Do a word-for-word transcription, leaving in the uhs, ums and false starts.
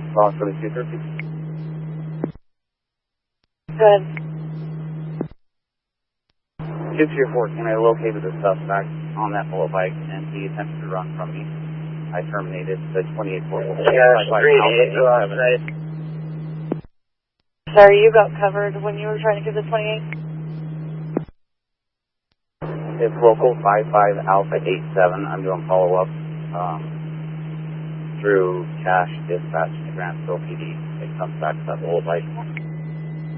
Lost seventy-two thirty. Good. two two four, can I located the suspect on that bullet bike and he attempted to run from me. I terminated the twenty-eight four. Sorry, you got covered when you were trying to get the twenty-eight? It's local five five Alpha eight seven. I'm doing follow-up um, through cash dispatch to Grantsville P D. It comes back to that bullet bike.